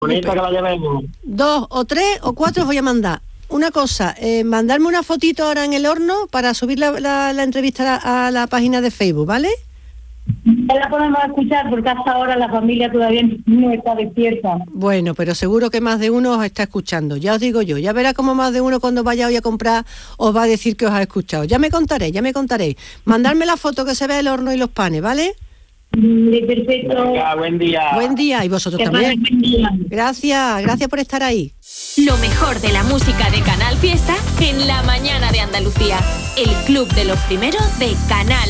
Bonita que la llevemos. 2 o 3 o 4 os voy a mandar. Una cosa, mandarme una fotito ahora en el horno para subir la entrevista a la página de Facebook, ¿vale? No la podemos escuchar porque hasta ahora la familia todavía no está despierta. Bueno, pero seguro que más de uno os está escuchando. Ya os digo yo, ya verá como más de uno cuando vaya hoy a comprar os va a decir que os ha escuchado. Ya me contaréis. Mandarme la foto que se ve el horno y los panes, ¿vale? Perfecto. Venga, buen día. Buen día, y vosotros Que también. pasen buen día. Gracias por estar ahí. Lo mejor de la música de Canal Fiesta en la mañana de Andalucía. El club de los primeros de Canal